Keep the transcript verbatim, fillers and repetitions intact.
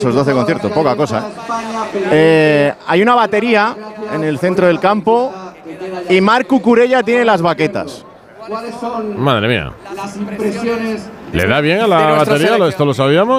Esos doce conciertos, poca cosa. Eh, hay una batería en el centro del campo y Marc Cucurella tiene las baquetas. Madre mía. ¿Le da bien a la batería? ¿Esto lo sabíamos?